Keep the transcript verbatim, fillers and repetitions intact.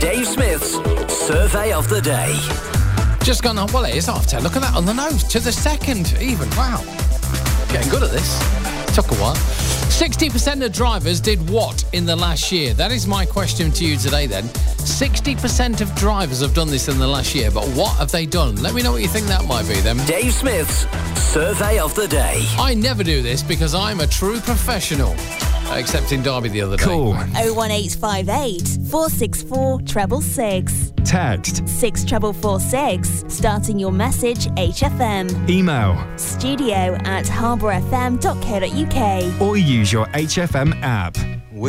Dave Smith's Survey of the Day. Just gone on. Well, it is half ten. Look at that on the nose. To the second, even. Wow. Getting good at this. Took a while. sixty percent of drivers did what in the last year? That is my question to you today, then. sixty percent of drivers have done this in the last year, but what have they done? Let me know what you think that might be, then. Dave Smith's Survey of the Day. I never do this because I'm a true professional. Except in Derby the other day. Cool. oh one eight five eight, four six four, six six six. Text. six four four six, starting your message H F M. Email. Studio at harbour f m dot co dot u k. Or use your H F M app.